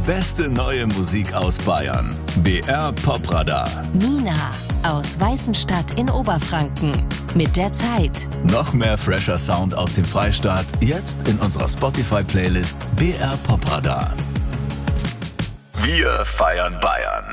beste neue Musik aus Bayern. BR Popradar. Nina aus Weißenstadt in Oberfranken. Mit der Zeit. Noch mehr fresher Sound aus dem Freistaat. Jetzt in unserer Spotify-Playlist BR Popradar. Wir feiern Bayern.